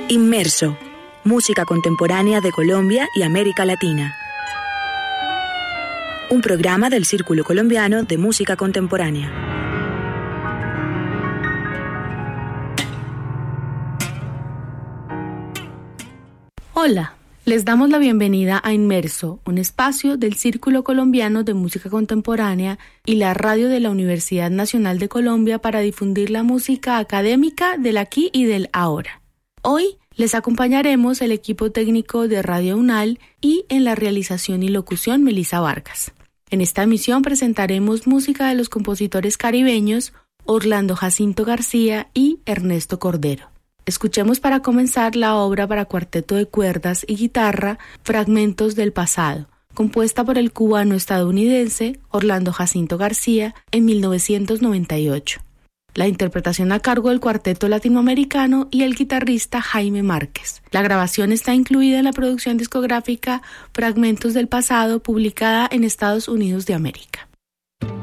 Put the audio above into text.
Inmerso, música contemporánea de Colombia y América Latina. Un programa del Círculo Colombiano de Música Contemporánea. Hola, les damos la bienvenida a Inmerso, un espacio del Círculo Colombiano de Música Contemporánea y la radio de la Universidad Nacional de Colombia para difundir la música académica del aquí y del ahora. Hoy les acompañaremos el equipo técnico de Radio UNAL y en la realización y locución Melissa Vargas. En esta emisión presentaremos música de los compositores caribeños Orlando Jacinto García y Ernesto Cordero. Escuchemos para comenzar la obra para cuarteto de cuerdas y guitarra Fragmentos del pasado, compuesta por el cubano-estadounidense Orlando Jacinto García en 1998. La interpretación a cargo del cuarteto latinoamericano y el guitarrista Jaime Márquez. La grabación está incluida en la producción discográfica Fragmentos del pasado, publicada en Estados Unidos de América.